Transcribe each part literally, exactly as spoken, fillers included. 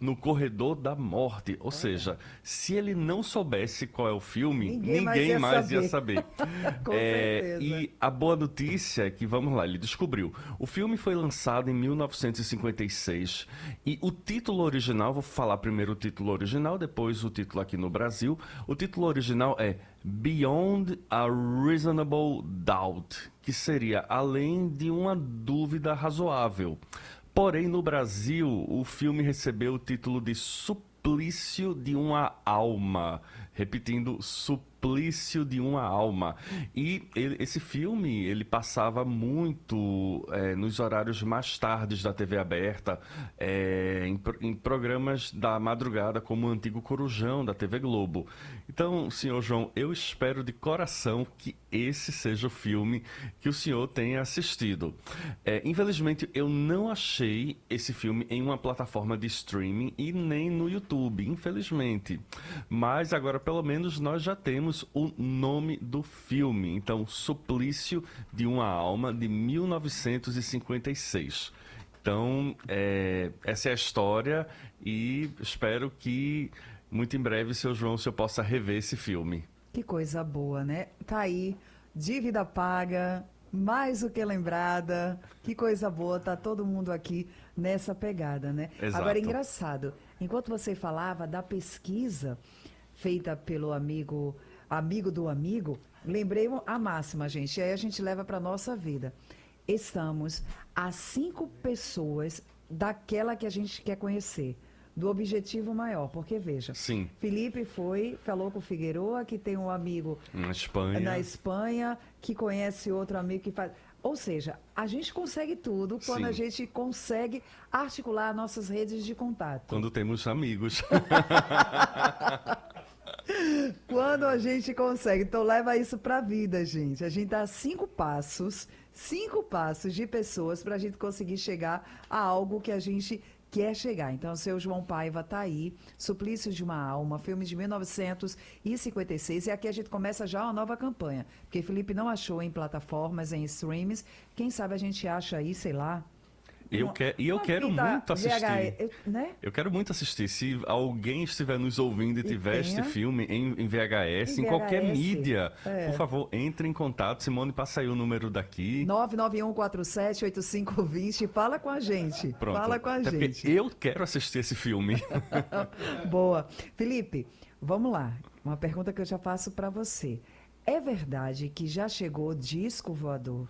no corredor da morte. Ou seja, se ele não soubesse qual é o filme, Ninguém ninguém, mais ia mais saber. ia saber. Com É, certeza. e a boa notícia é que, vamos lá, ele descobriu. O filme foi lançado em mil novecentos e cinquenta e seis e o título original, vou falar primeiro o título original, depois o título aqui no Brasil. O título original é Beyond a Reasonable Doubt, que seria além de uma dúvida razoável. Porém, no Brasil, o filme recebeu o título de Suplício de uma Alma. Repetindo, Suplício de uma Alma. E ele- esse filme, ele passava muito eh, nos horários mais tardes da T V aberta, eh, em, pro- em programas da madrugada, como o antigo Corujão da T V Globo. Então, senhor João, eu espero de coração que esse seja o filme que o senhor tenha assistido. É, infelizmente, eu não achei esse filme em uma plataforma de streaming e nem no YouTube, infelizmente. Mas agora, pelo menos, nós já temos o nome do filme. Então, Suplício de uma Alma, de mil novecentos e cinquenta e seis. Então, é, essa é a história e espero que muito em breve, seu João, o senhor possa rever esse filme. Que coisa boa, né? Tá aí, dívida paga, mais do que lembrada. Que coisa boa, tá todo mundo aqui nessa pegada, né? Agora, Exato. engraçado, enquanto você falava da pesquisa feita pelo amigo, amigo do amigo, lembrei a máxima, gente, e aí a gente leva para nossa vida. Estamos a cinco pessoas daquela que a gente quer conhecer, do objetivo maior, porque veja, Sim, Felipe foi, falou com o Figueroa, que tem um amigo na na Espanha. Espanha, que conhece outro amigo que faz. Ou seja, a gente consegue tudo quando a Sim, gente consegue articular nossas redes de contato. quando temos amigos. Quando a gente consegue. Então leva isso para a vida, gente. A gente dá cinco passos, cinco passos de pessoas para a gente conseguir chegar a algo que a gente quer chegar. Então, o seu João Paiva tá aí, Suplício de uma Alma, filme de mil novecentos e cinquenta e seis. E aqui a gente começa já uma nova campanha, porque Felipe não achou em plataformas, em streams. Quem sabe a gente acha aí, sei lá, Eu uma, que, e eu uma quero fita muito assistir. V H S, né? Eu quero muito assistir. Se alguém estiver nos ouvindo e E tiver este tenha filme em, em em V H S, em qualquer V H S. mídia, por É. favor, entre em contato. Simone, passa aí o número daqui. nove nove um quatro sete oito cinco dois zero. Fala com a gente. Fala Pronto. com a Até porque gente. eu quero assistir esse filme. Boa. Felipe, vamos lá. Uma pergunta que eu já faço para você. É verdade que já chegou disco voador?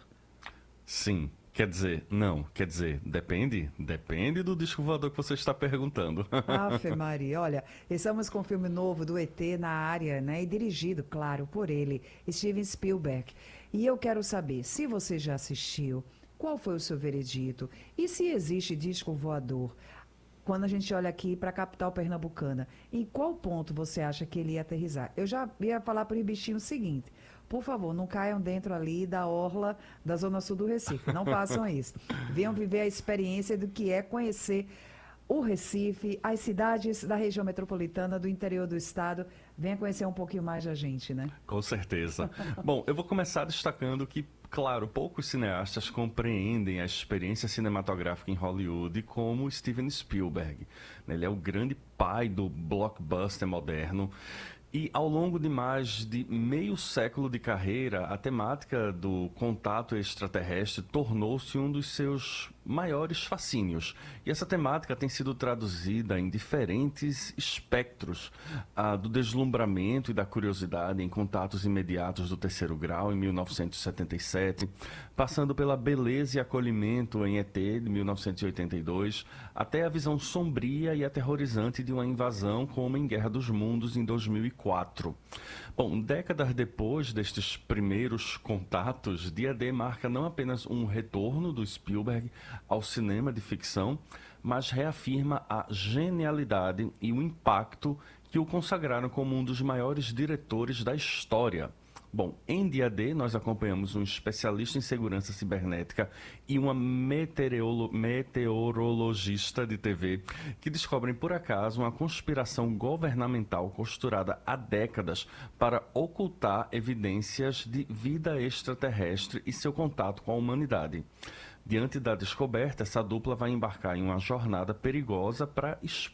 Sim. Quer dizer, não. Quer dizer, depende? Depende do disco voador que você está perguntando. Afe Maria, olha, estamos com o filme novo do E T na área, né? E dirigido, claro, por ele, Steven Spielberg. E eu quero saber, se você já assistiu, qual foi o seu veredito? E se existe disco voador? Quando a gente olha aqui para a capital pernambucana, em qual ponto você acha que ele ia aterrissar? Eu já ia falar para os bichinhos o seguinte: por favor, não caiam dentro ali da orla da Zona Sul do Recife. Não façam isso. Venham viver a experiência do que é conhecer o Recife, as cidades da região metropolitana, do interior do estado. Venha conhecer um pouquinho mais da gente, né? Com certeza. Bom, eu vou começar destacando que, claro, poucos cineastas compreendem a experiência cinematográfica em Hollywood como Steven Spielberg. Ele é o grande pai do blockbuster moderno. E ao longo de mais de meio século de carreira, a temática do contato extraterrestre tornou-se um dos seus maiores fascínios. E essa temática tem sido traduzida em diferentes espectros, ah, do deslumbramento e da curiosidade em Contatos Imediatos do Terceiro Grau, em mil novecentos e setenta e sete, passando pela beleza e acolhimento em E T, de mil novecentos e oitenta e dois, até a visão sombria e aterrorizante de uma invasão como em Guerra dos Mundos, em dois mil e quatro. Bom, décadas depois destes primeiros contatos, Dia D marca não apenas um retorno do Spielberg ao cinema de ficção, mas reafirma a genialidade e o impacto que o consagraram como um dos maiores diretores da história. Bom, em Dia D, nós acompanhamos um especialista em segurança cibernética e uma meteorolo- meteorologista de T V que descobrem por acaso uma conspiração governamental costurada há décadas para ocultar evidências de vida extraterrestre e seu contato com a humanidade. Diante da descoberta, essa dupla vai embarcar em uma jornada perigosa para